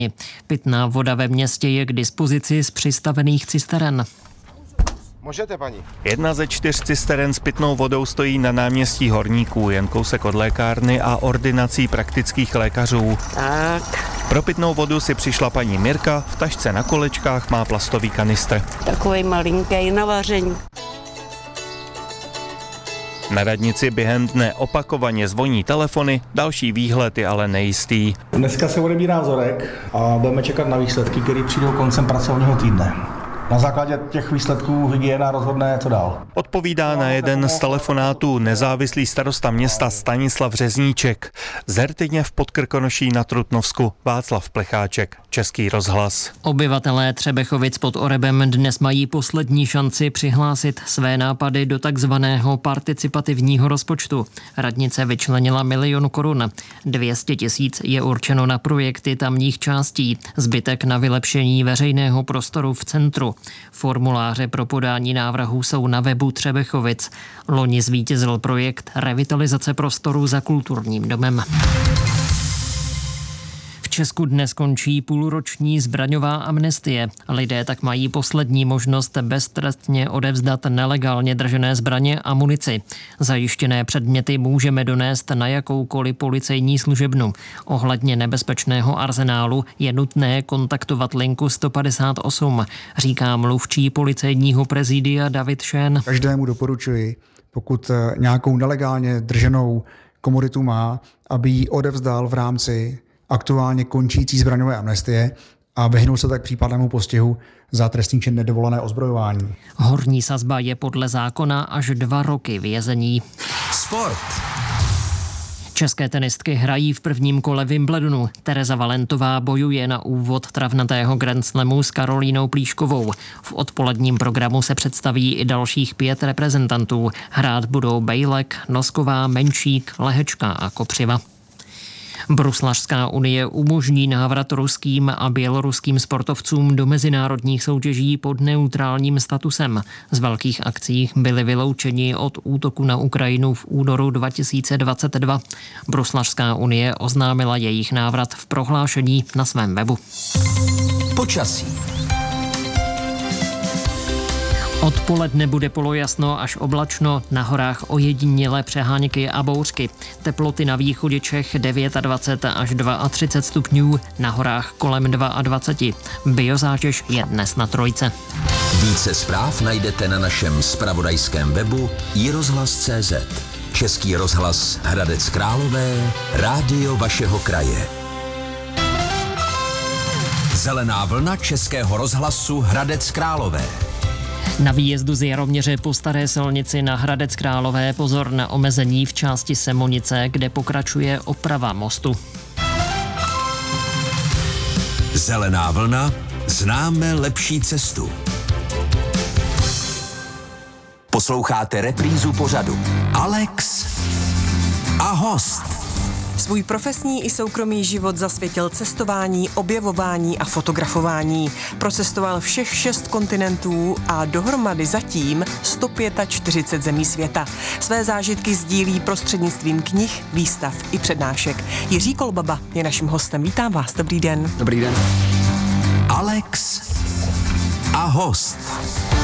Pitná voda ve městě je k dispozici z přistavených cisteren. Můžete, paní. 1 ze 4 cisteren s pitnou vodou stojí na náměstí Horníků, jen kousek od lékárny a ordinací praktických lékařů. Tak. Pro pitnou vodu si přišla paní Mirka, v tašce na kolečkách má plastový kanistr. Takový malinký na vaření. Na radnici během dne opakovaně zvoní telefony, další výhled je ale nejistý. Dneska se odebírá vzorek a budeme čekat na výsledky, které přijdou koncem pracovního týdne. Na základě těch výsledků hygiena rozhodne, co dál. Odpovídá na jeden z telefonátů nezávislý starosta města Stanislav Řezníček. Z Hertyně v Podkrkonoší na Trutnovsku Václav Plecháček, Český rozhlas. Obyvatelé Třebechovic pod Orebem dnes mají poslední šanci přihlásit své nápady do takzvaného participativního rozpočtu. Radnice vyčlenila 1 000 000 korun. 200 000 je určeno na projekty tamních částí, zbytek na vylepšení veřejného prostoru v centru. Formuláře pro podání návrhů jsou na webu Třebechovic. Loni zvítězil projekt revitalizace prostoru za kulturním domem. V Česku dnes končí půlroční zbraňová amnestie. Lidé tak mají poslední možnost beztrestně odevzdat nelegálně držené zbraně a munici. Zajištěné předměty můžeme donést na jakoukoliv policejní služebnu. Ohledně nebezpečného arzenálu je nutné kontaktovat linku 158, říká mluvčí policejního prezidia David Šén. Každému doporučuji, pokud nějakou nelegálně drženou komoditu má, aby ji odevzdal v rámci aktuálně končící zbraňové amnestie a vyhnul se tak případnému postihu za trestný čin nedovolené ozbrojování. Horní sazba je podle zákona až 2 roky vězení. Sport. České tenistky hrají v prvním kole Wimbledonu. Tereza Valentová bojuje na úvod travnatého Grand Slamu s Karolínou Plíškovou. V odpoledním programu se představí i dalších 5 reprezentantů. Hrát budou Bejlek, Nosková, Menšík, Lehečka a Kopřiva. Bruslařská unie umožní návrat ruským a běloruským sportovcům do mezinárodních soutěží pod neutrálním statusem. Z velkých akcí byli vyloučeni od útoku na Ukrajinu v únoru 2022. Bruslařská unie oznámila jejich návrat v prohlášení na svém webu. Počasí. Odpoledne bude polojasno až oblačno, na horách ojedinělé přeháňky a bouřky. Teploty na východě Čech 29 až 32 stupňů, na horách kolem 22. Biozátěž je dnes na 3. Více zpráv najdete na našem zpravodajském webu iRozhlas.cz. Český rozhlas Hradec Králové, rádio vašeho kraje. Zelená vlna Českého rozhlasu Hradec Králové. Na výjezdu z Jaroměře po staré silnici na Hradec Králové pozor na omezení v části Semonice, kde pokračuje oprava mostu. Zelená vlna, známe lepší cestu. Posloucháte reprízu pořadu Alex a host. Svůj profesní i soukromý život zasvětil cestování, objevování a fotografování. Procestoval všech 6 kontinentů a dohromady zatím 145 zemí světa. Své zážitky sdílí prostřednictvím knih, výstav i přednášek. Jiří Kolbaba je naším hostem. Vítám vás, dobrý den. Dobrý den. Alex a host.